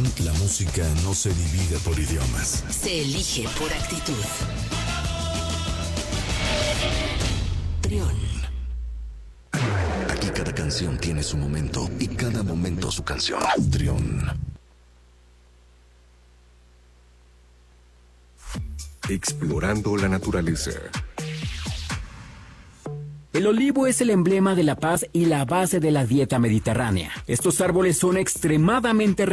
la música no se divide por idiomas. Se elige por actitud. Trión. Aquí cada canción tiene su momento y cada momento su canción. Trión. Explorando la naturaleza. El olivo es el emblema de la paz y la base de la dieta mediterránea. Estos árboles son extremadamente